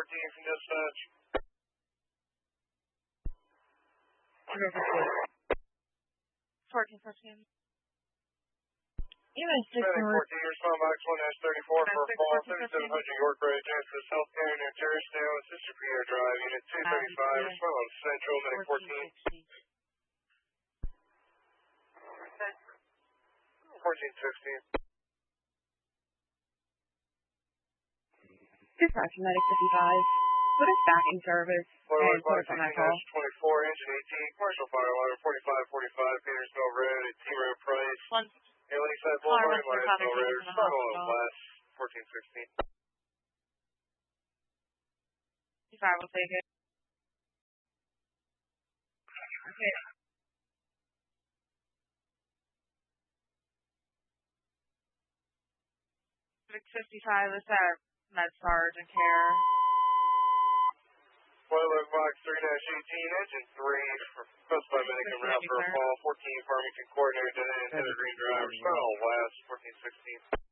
from dispatch. I'll go for 14. Even 6 Medic 14, respond box 1-34 for a call, 7700 York Road, Genesis Healthcare, New Jersey, now assist you for your drive, Unit 235, respond on Central, Medic 14. 1416. Dispatch, Medic 55. Put us back in service and put us on that call. 24, engine 18, commercial fire alarm 4545, Petersville Road at T. Road Price. Lakeside Boulevard, Lauderdale Road, respond on West 1416. 55 will take it. Okay. Medic 55 is at MedSarge and Care. Boiler box 3-18, engine 3, specified medic en route for a call, 14 Farmington Court, Arizona, and Heather Green Drive, respond on West 1416.